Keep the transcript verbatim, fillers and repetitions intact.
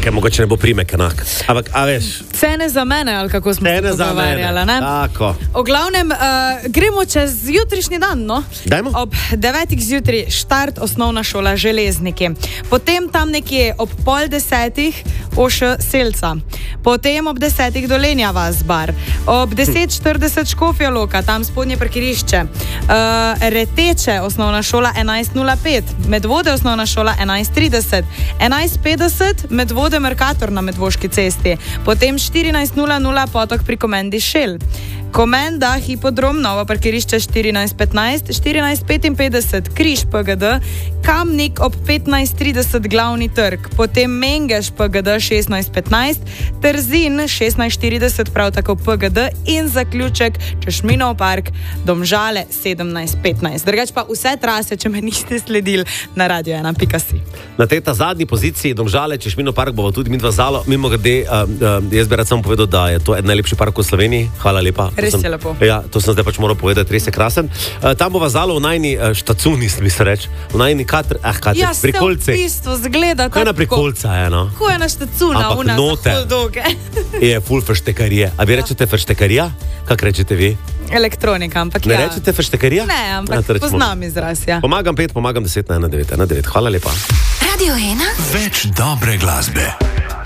Ok, mogoče ne bo primek enak. Ampak, a veš... Cene za mene, ali kako smo Cene se za pogovarjali, mene. ne? Tako. V glavnem, uh, gremo čez jutrišnji dan, no? Dajmo. Ob devetih zjutraj štart osnovna šola Železniki. Potem tam nekje ob pol desetih Oš Selca. Potem ob desetih Dolenja vas bar. Ob deset štirideset Škofja Loka, tam spodnje parkirišče. Uh, Reteče osnovna šola enajst nula pet. Medvode osnovna šola enajst trideset. enajst petdeset Medvode Mercator na Medvoški cesti. Potem štirinajst nula nula Potok pri Komendi Šel. Komenda, hipodrom, novo parkirišče štirinajst petnajst, štirinajst petinpetdeset Križ P G D, Kamnik ob petnajst trideset Glavni trg, potem Mengeš P G D šestnajst petnajst, Trzin šestnajst štirideset prav tako P G D in zaključek Češminov park Domžale sedemnajst petnajst. Drugač pa vse trase, če me niste sledili na radio ena pika si. Na tej ta zadnji poziciji Domžale, Češminov park, bomo tudi midva zalo. Mimo grede, uh, uh, jaz bi rad samo povedal, da je to eden najlepši park v Sloveniji. Hvala lepa. Res sem, je lepo. Ja, to sem zdaj pač moral povedati, res je krasen. Uh, tam bova zalo v najni uh, štacuni, bi se reč, v najni katr, eh, katr, Ja, se v prikolce. bistvu zgleda Kaj na prikolca je, no? Ko je na štacuna, Ampak una note. dolge. Je ful frštekarije. A vi rečete frštekarija? Kak rečete vi? Elektronika, ampak Ne ja. rečete frštekarija? Ne, ampak Ja, to rečemo. poznam izraz, ja. Pomagam pet, pomagam deset na ena devet, ena devet. Hvala lepa. Radio ena. Več dobre glasbe.